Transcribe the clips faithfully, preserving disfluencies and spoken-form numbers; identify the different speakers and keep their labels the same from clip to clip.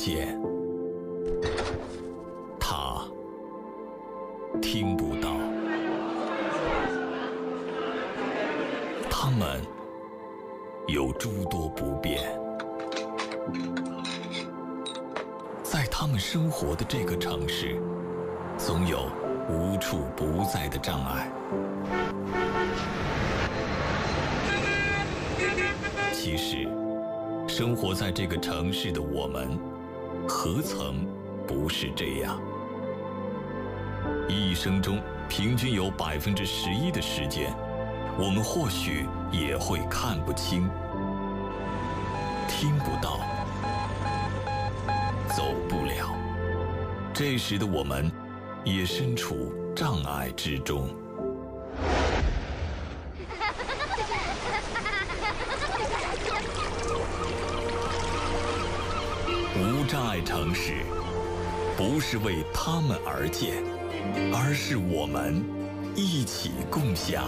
Speaker 1: 见，他听不到，他们有诸多不便，在他们生活的这个城市，总有无处不在的障碍。其实，生活在这个城市的我们，何曾不是这样？一生中平均有百分之十一的时间，我们或许也会看不清、听不到、走不了。这时的我们，也身处障碍之中。无障碍城市，不是为他们而建，而是我们一起共享。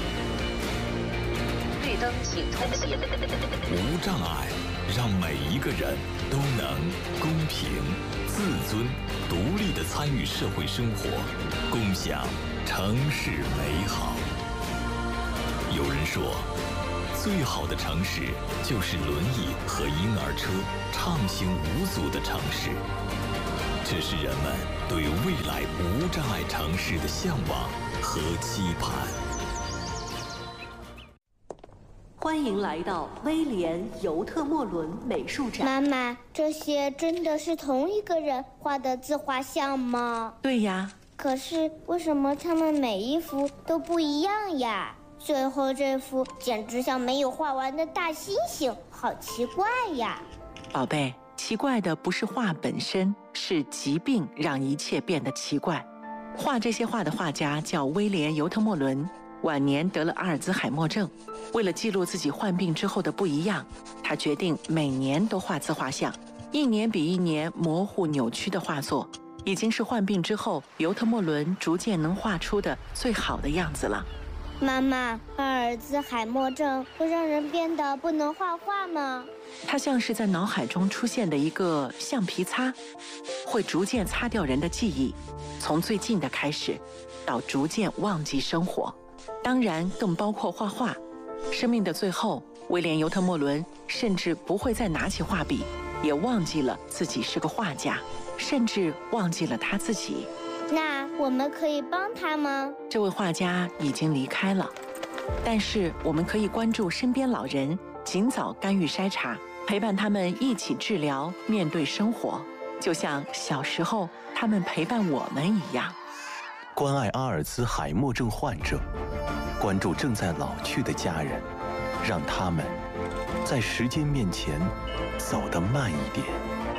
Speaker 2: 绿灯请通行。
Speaker 1: 无障碍，让每一个人都能公平、自尊、独立地参与社会生活，共享城市美好。有人说，最好的城市就是轮椅和婴儿车畅行无阻的城市。这是人们对未来无障碍城市的向往和期盼。
Speaker 3: 欢迎来到威廉尤特莫伦美术展。
Speaker 4: 妈妈，这些真的是同一个人画的自画像吗？
Speaker 5: 对呀。
Speaker 4: 可是为什么他们每一幅都不一样呀？最后这幅简直像没有画完的大猩猩，好奇怪呀！
Speaker 5: 宝贝，奇怪的不是画本身，是疾病让一切变得奇怪。画这些画的画家叫威廉尤特莫伦，晚年得了阿尔兹海默症。为了记录自己患病之后的不一样，他决定每年都画自画像，一年比一年模糊扭曲的画作，已经是患病之后尤特莫伦逐渐能画出的最好的样子了。
Speaker 4: 妈妈，阿尔兹海默症会让人变得不能画画吗？
Speaker 5: 它像是在脑海中出现的一个橡皮擦，会逐渐擦掉人的记忆，从最近的开始，到逐渐忘记生活，当然更包括画画。生命的最后，威廉尤特莫伦甚至不会再拿起画笔，也忘记了自己是个画家，甚至忘记了他自己。
Speaker 4: 那我们可以帮他吗？
Speaker 5: 这位画家已经离开了，但是我们可以关注身边老人，尽早干预筛查，陪伴他们一起治疗，面对生活，就像小时候他们陪伴我们一样。
Speaker 6: 关爱阿尔兹海默症患者，关注正在老去的家人，让他们在时间面前走得慢一点。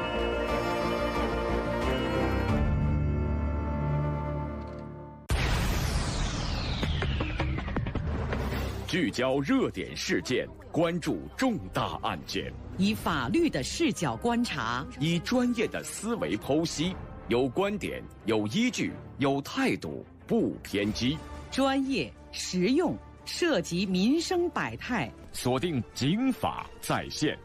Speaker 7: 聚焦热点事件，关注重大案件，
Speaker 8: 以法律的视角观察，
Speaker 7: 以专业的思维剖析，有观点，有依据，有态度，不偏激，
Speaker 8: 专业实用，涉及民生百态。
Speaker 7: 锁定警法在线。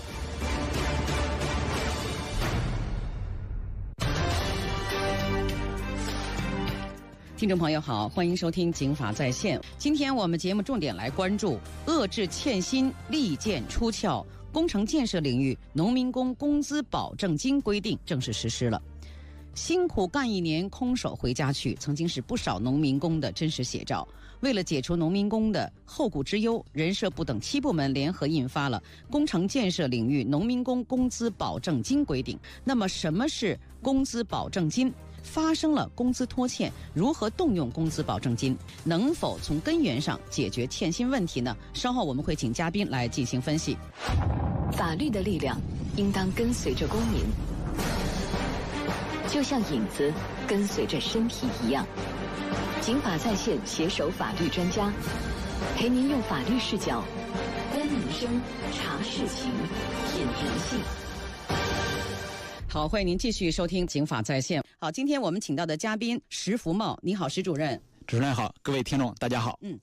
Speaker 8: 听众朋友好，欢迎收听警法在线。今天我们节目重点来关注遏制欠薪利剑出鞘，工程建设领域农民工工资保证金规定正式实施了。辛苦干一年，空手回家去，曾经是不少农民工的真实写照。为了解除农民工的后顾之忧，人社部等七部门联合印发了《工程建设领域农民工工资保证金规定》。那么，什么是工资保证金？发生了工资拖欠，如何动用工资保证金？能否从根源上解决欠薪问题呢？稍后我们会请嘉宾来进行分析。
Speaker 2: 法律的力量应当跟随着公民，就像影子跟随着身体一样。警法在线携手法律专家，陪您用法律视角观民生、查事情、品人性。
Speaker 8: 好，欢迎您继续收听警法在线。好，今天我们请到的嘉宾石福茂，你好，石主任。
Speaker 9: 主持人好，各位听众大家好。
Speaker 8: 嗯，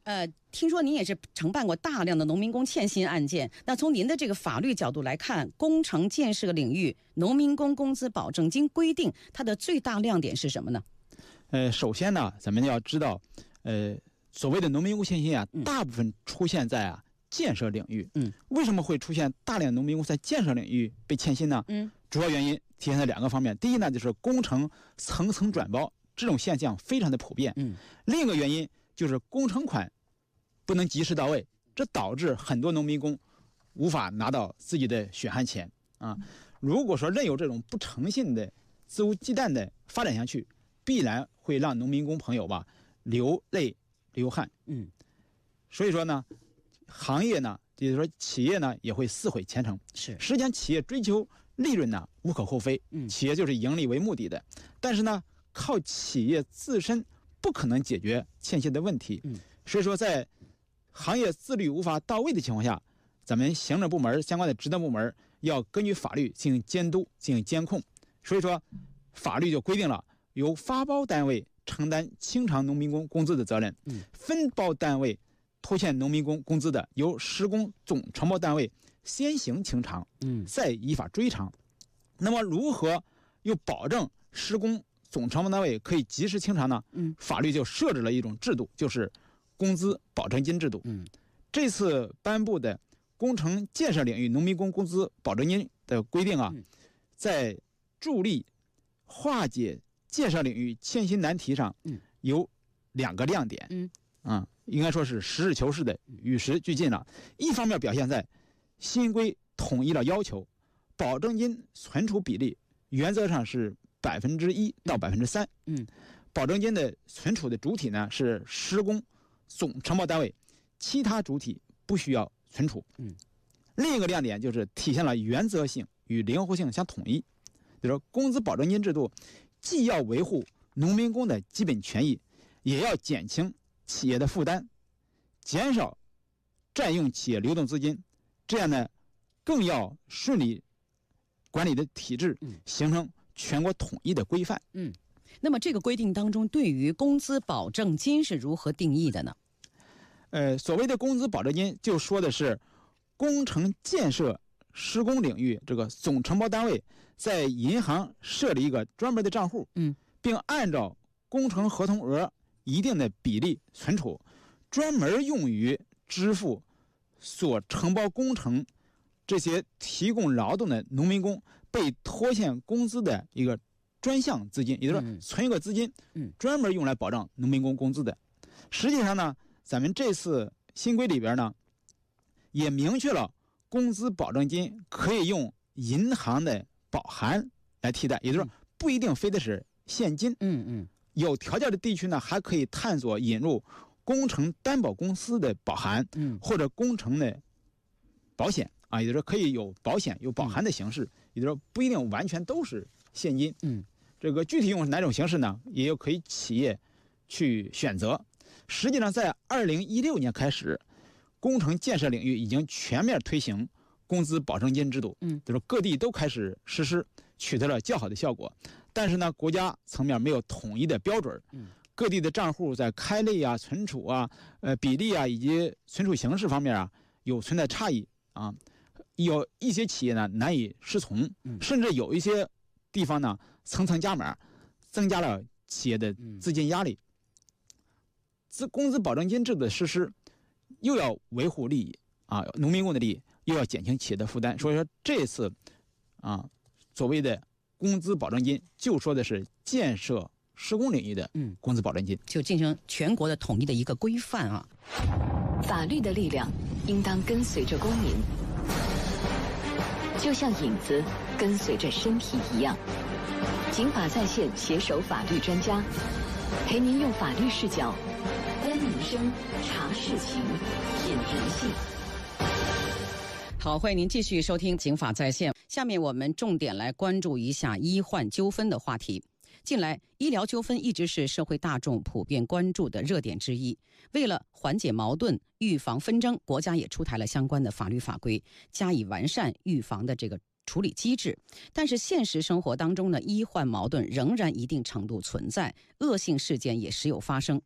Speaker 8: 呃，听说您也是承办过大量的农民工欠薪案件，那从您的这个法律角度来看，工程建设领域农民工工资保证金规定它的最大亮点是什么呢？
Speaker 9: 呃，首先呢，咱们要知道，呃，所谓的农民工欠薪啊，
Speaker 8: 嗯、
Speaker 9: 大部分出现在啊建设领域。
Speaker 8: 嗯，
Speaker 9: 为什么会出现大量农民工在建设领域被欠薪呢？
Speaker 8: 嗯，
Speaker 9: 主要原因体现在两个方面。第一呢，就是工程层层转包这种现象非常的普遍。
Speaker 8: 嗯，
Speaker 9: 另一个原因就是工程款不能及时到位，这导致很多农民工无法拿到自己的血汗钱啊。如果说任由这种不诚信的、肆无忌惮的发展下去，必然会让农民工朋友吧流泪流汗。
Speaker 8: 嗯，
Speaker 9: 所以说呢，行业呢，也就是说企业呢，也会撕毁前程。
Speaker 8: 是，
Speaker 9: 实际上企业追求利润呢，无可厚非。
Speaker 8: 嗯，
Speaker 9: 企业就是盈利为目的的，但是呢，靠企业自身不可能解决欠薪的问题。
Speaker 8: 嗯，
Speaker 9: 所以说在行业自律无法到位的情况下，咱们行政部门相关的职能部门要根据法律进行监督、进行监控。所以说，法律就规定了由发包单位承担清偿农民工工资的责任，
Speaker 8: 嗯，
Speaker 9: 分包单位拖欠农民工工资的，由施工总承包单位先行清偿，
Speaker 8: 嗯，
Speaker 9: 再依法追偿。那么，如何又保证施工总承包单位可以及时清偿呢？
Speaker 8: 嗯，
Speaker 9: 法律就设置了一种制度，就是工资保证金制度。
Speaker 8: 嗯，
Speaker 9: 这次颁布的工程建设领域农民工工资保证金的规定啊，
Speaker 8: 嗯、
Speaker 9: 在助力化解建设领域欠薪难题上，
Speaker 8: 嗯，
Speaker 9: 有两个亮点。
Speaker 8: 嗯，
Speaker 9: 啊，应该说是实事求是的，与时俱进了。一方面表现在新规统一了要求，保证金存储比例原则上是百分之一到百分之三。
Speaker 8: 嗯，
Speaker 9: 保证金的存储的主体呢是施工总承包单位，其他主体不需要存储。
Speaker 8: 嗯，
Speaker 9: 另一个亮点就是体现了原则性与灵活性相统一。比如说，工资保证金制度既要维护农民工的基本权益，也要减轻企业的负担，减少占用企业流动资金，这样呢，更要顺利管理的体制，形成全国统一的规范。
Speaker 8: 嗯，那么这个规定当中，对于工资保证金是如何定义的呢？
Speaker 9: 呃，所谓的工资保证金，就说的是工程建设施工领域这个总承包单位在银行设立一个专门的账户，
Speaker 8: 嗯，
Speaker 9: 并按照工程合同额一定的比例存储，专门用于支付所承包工程这些提供劳动的农民工被拖欠工资的一个专项资金，也就是说存一个资金，
Speaker 8: 嗯，
Speaker 9: 专门用来保障农民工工资的。实际上呢，咱们这次新规里边呢，也明确了工资保证金可以用银行的保函来替代，也就是说不一定非得是现金。
Speaker 8: 嗯嗯，
Speaker 9: 有条件的地区呢，还可以探索引入工程担保公司的保函，
Speaker 8: 嗯，
Speaker 9: 或者工程的保险啊，也就是说可以有保险有保函的形式，嗯、也就是说不一定完全都是现金。
Speaker 8: 嗯，
Speaker 9: 这个具体用哪种形式呢，也有可以企业去选择。实际上，在二零一六年开始，工程建设领域已经全面推行工资保证金制度，
Speaker 8: 嗯，
Speaker 9: 就是各地都开始实施，取得了较好的效果。但是呢，国家层面没有统一的标准，
Speaker 8: 嗯，
Speaker 9: 各地的账户在开类啊、存储啊、呃比例啊以及存储形式方面啊，有存在差异啊。有一些企业呢难以适从，甚至有一些地方呢层层加码，增加了企业的资金压力。资工资保证金制度的实施，又要维护利益啊，农民工的利益，又要减轻企业的负担。所以说这次啊，所谓的工资保证金，就说的是建设施工领域的
Speaker 8: 嗯
Speaker 9: 工资保证金，
Speaker 8: 就进行全国的统一的一个规范啊。
Speaker 2: 法律的力量应当跟随着公民，就像影子跟随着身体一样。警法在线携手法律专家，陪您用法律视角观民生、查事情、品人性。
Speaker 8: 好，欢迎您继续收听《警法在线》。下面我们重点来关注一下医患纠纷的话题。近来，医疗纠纷一直是社会大众普遍关注的热点之一。为了缓解矛盾、预防纷争，国家也出台了相关的法律法规，加以完善预防的这个处理机制。但是现实生活当中呢，医患矛盾仍然一定程度存在，恶性事件也时有发生。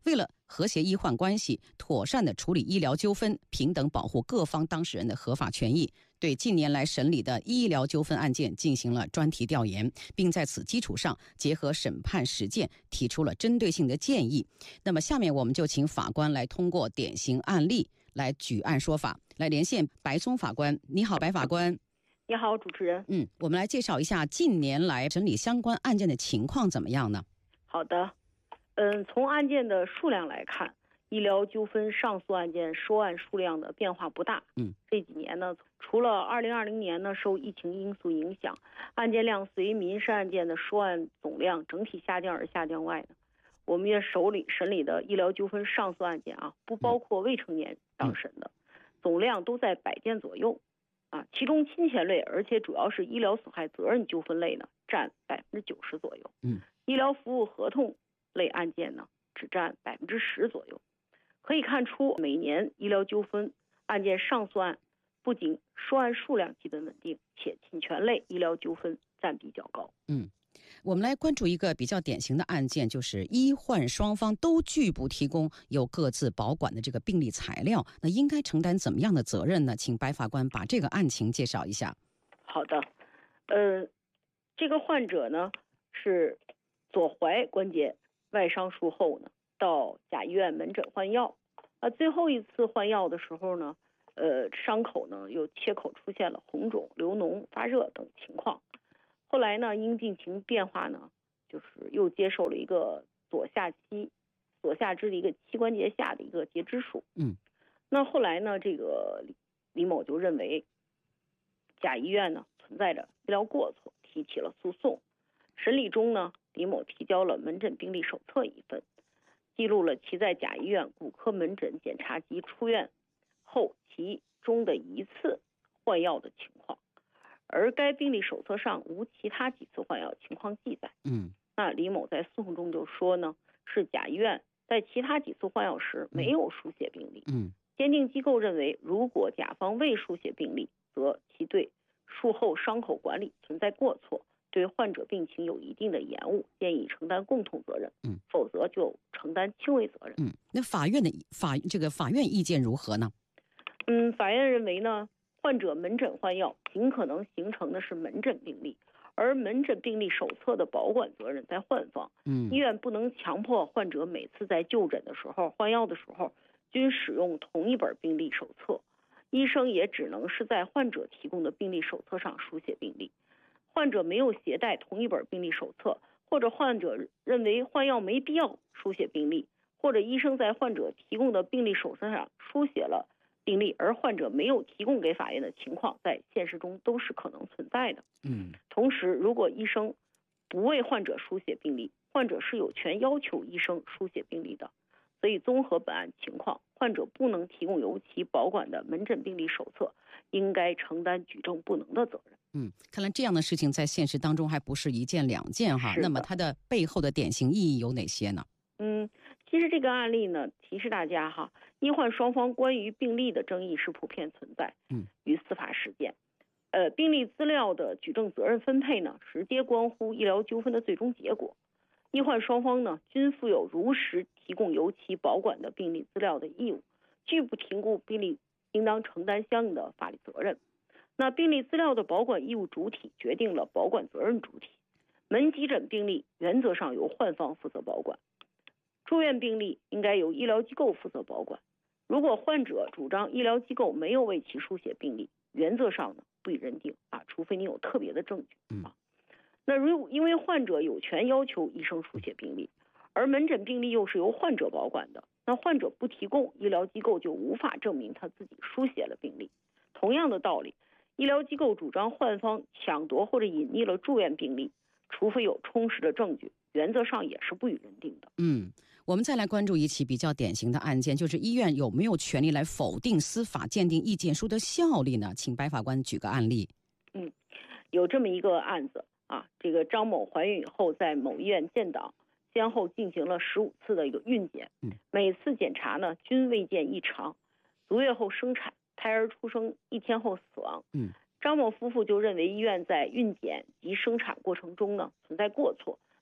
Speaker 8: 为了和谐医患关系，妥善地处理医疗纠纷，平等保护各方当事人的合法权益，对近年来审理的医疗纠纷案件进行了专题调研，并在此基础上结合审判实践，提出了针对性的建议。那么下面我们就请法官来通过典型案例来举案说法，来连线白松法官。你好，白法官。
Speaker 10: 你好，主持人。
Speaker 8: 嗯，我们来介绍一下近年来审理相关案件的情况怎么样呢？
Speaker 10: 好的。嗯，从案件的数量来看，医疗纠纷上诉案件收案数量的变化不大。
Speaker 8: 嗯，
Speaker 10: 这几年呢，除了二零二零年呢受疫情因素影响，案件量随民事案件的收案总量整体下降而下降外呢，我们院手里审理的医疗纠纷上诉案件啊，不包括未成年当审的，总量都在百件左右。啊，其中侵权类，而且主要是医疗损害责任纠纷类呢，占百分之九十左右。
Speaker 8: 嗯，
Speaker 10: 医疗服务合同类案件呢，只占百分之十左右。可以看出，每年医疗纠纷案件上诉案不仅收案数量基本稳定，且侵权类医疗纠纷占比较高。
Speaker 8: 嗯，我们来关注一个比较典型的案件，就是医患双方都拒不提供有各自保管的这个病历材料，那应该承担怎么样的责任呢？请白法官把这个案情介绍一下。
Speaker 10: 好的，呃，这个患者呢是左踝关节外伤术后呢，到甲医院门诊换药。啊，最后一次换药的时候呢，呃，伤口呢有切口出现了红肿、流脓、发热等情况。后来呢，因病情变化呢，就是又接受了一个左下膝、左下肢的一个膝关节下的一个截肢术。
Speaker 8: 嗯，
Speaker 10: 那后来呢，这个李李某就认为甲医院呢存在着医疗过错，提起了诉讼。审理中呢，李某提交了门诊病历手册一份，记录了其在甲医院骨科门诊检查及出院后其中的一次换药的情况。而该病历手册上无其他几次换药情况记载。
Speaker 8: 嗯，
Speaker 10: 那李某在诉讼中就说呢，是甲医院在其他几次换药时没有书写病历。
Speaker 8: 嗯，
Speaker 10: 鉴定机构认为，如果甲方未书写病历，则其对术后伤口管理存在过错，对患者病情有一定的延误，建议承担共同责任。
Speaker 8: 嗯，
Speaker 10: 否则就承担轻微责任。
Speaker 8: 嗯，那法院的法这个法院意见如何呢？
Speaker 10: 嗯，法院认为呢，患者门诊换药尽可能形成的是门诊病历，而门诊病历手册的保管责任在患方。
Speaker 8: 嗯，
Speaker 10: 医院不能强迫患者每次在就诊的时候、换药的时候均使用同一本病历手册，医生也只能是在患者提供的病历手册上书写病历。患者没有携带同一本病历手册，或者患者认为换药没必要书写病历，或者医生在患者提供的病历手册上书写了病历，而患者没有提供给法院的情况，在现实中都是可能存在的。
Speaker 8: 嗯，
Speaker 10: 同时，如果医生不为患者书写病历，患者是有权要求医生书写病历的。所以，综合本案情况，患者不能提供由其保管的门诊病历手册，应该承担举证不能的责任。
Speaker 8: 嗯，看来这样的事情在现实当中还不是一件两件哈。那么它的背后的典型意义有哪些呢？
Speaker 10: 嗯，其实这个案例呢，提示大家哈，医患双方关于病历的争议是普遍存在。
Speaker 8: 嗯，
Speaker 10: 与司法实践，呃，病历资料的举证责任分配呢，直接关乎医疗纠纷的最终结果。医患双方呢，均负有如实提供由其保管的病历资料的义务，拒不提供病历，应当承担相应的法律责任。那病历资料的保管义务主体决定了保管责任主体。门急诊病历原则上由患方负责保管，住院病历应该由医疗机构负责保管。如果患者主张医疗机构没有为其书写病历，原则上呢不予认定啊，除非你有特别的证据啊。那如因为患者有权要求医生书写病历，而门诊病历又是由患者保管的，那患者不提供，医疗机构就无法证明他自己书写了病历。同样的道理，医疗机构主张患方抢夺或者隐匿了住院病历，除非有充实的证据，原则上也是不予认定的。
Speaker 8: 嗯，我们再来关注一起比较典型的案件，就是医院有没有权利来否定司法鉴定意见书的效力呢？请白法官举个案例。
Speaker 10: 嗯，有这么一个案子啊，这个张某怀孕以后在某医院建档，先后进行了十五次的一个孕检，每次检查呢均未见异常，足月后生产，胎儿出生一天后死亡。
Speaker 8: 嗯，
Speaker 10: 张某夫妇就认为医院在孕检及生产过程中呢存在过错，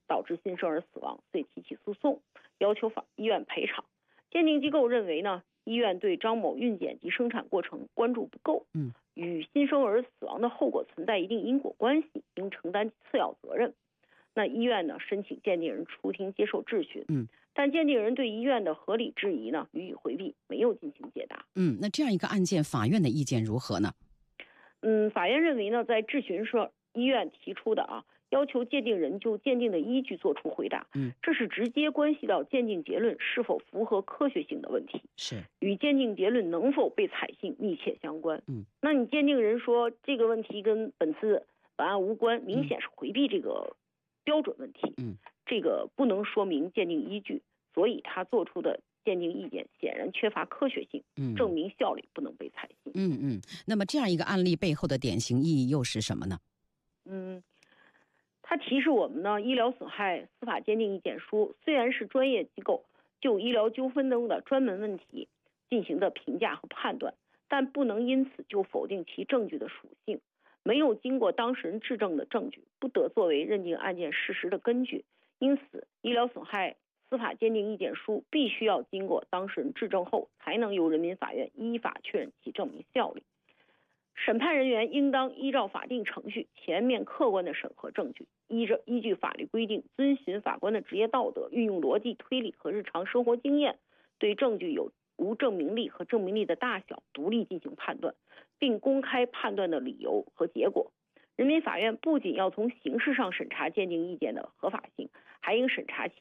Speaker 10: 导致新生儿死亡，遂提起诉讼，要求法医院赔偿。鉴定机构认为呢，医院对张某孕检及生产过程关注不够，
Speaker 8: 嗯，
Speaker 10: 与新生儿死亡的后果存在一定因果关系，应承担次要责任。那医院呢，申请鉴定人出庭接受质询，
Speaker 8: 嗯，
Speaker 10: 但鉴定人对医院的合理质疑呢予以回避，没有进行解答。
Speaker 8: 嗯，那这样一个案件，法院的意见如何呢？
Speaker 10: 嗯，法院认为呢，在质询时，医院提出的啊，要求鉴定人就鉴定的依据作出回答，
Speaker 8: 嗯，
Speaker 10: 这是直接关系到鉴定结论是否符合科学性的问题，
Speaker 8: 是
Speaker 10: 与鉴定结论能否被采信密切相关。
Speaker 8: 嗯，
Speaker 10: 那你鉴定人说这个问题跟本次本案无关，明显是回避这个标准问题，
Speaker 8: 嗯，
Speaker 10: 这个不能说明鉴定依据，所以他做出的鉴定意见显然缺乏科学性，
Speaker 8: 嗯，
Speaker 10: 证明效力不能被采信。
Speaker 8: 嗯嗯，那么这样一个案例背后的典型意义又是什么呢？
Speaker 10: 嗯，它提示我们呢，医疗损害司法鉴定意见书虽然是专业机构就医疗纠纷中的专门问题进行的评价和判断，但不能因此就否定其证据的属性。没有经过当事人质证的证据，不得作为认定案件事实的根据。因此，医疗损害司法鉴定意见书必须要经过当事人质证后，才能由人民法院依法确认其证明效力。审判人员应当依照法定程序，全面客观地审核证据，依着依据法律规定，遵循法官的职业道德，运用逻辑推理和日常生活经验，对证据有无证明力和证明力的大小独立进行判断，并公开判断的理由和结果。人民法院不仅要从形式上审查鉴定意见的合法性，还应审查其